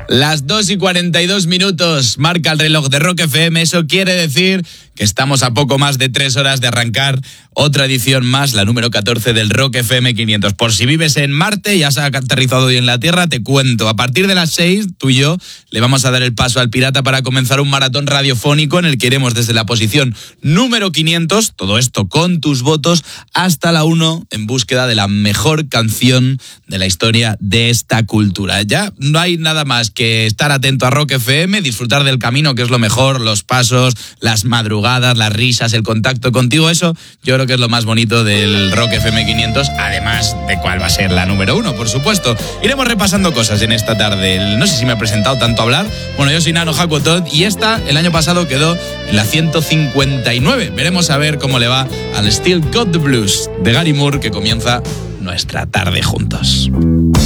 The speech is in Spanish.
Las 2:42 marca el reloj de Rock FM. Eso quiere decir que estamos a poco más de 3 horas de arrancar otra edición más, la número 14 del Rock FM 500. Por si vives en Marte y has aterrizado hoy en la Tierra, te cuento. A partir de las 6, tú y yo le vamos a dar el paso al pirata para comenzar un maratón radiofónico en el que iremos desde la posición número 500, todo esto con tus votos, hasta la 1 en búsqueda de la mejor canción de la historia de esta cultura. Ya no hay nada más que estar atento a Rock FM, disfrutar del camino, que es lo mejor, los pasos, las madrugadas, las risas, el contacto contigo. Eso yo creo que es lo más bonito del Rock FM 500, además de cuál va a ser la número 1, por supuesto. Iremos repasando cosas en esta tarde. No sé si me he presentado tanto a hablar. Bueno, yo soy Nano Hakuotot y esta, el año pasado, quedó en la 159. Veremos a ver cómo le va al Still Got the Blues de Gary Moore, que comienza nuestra tarde juntos.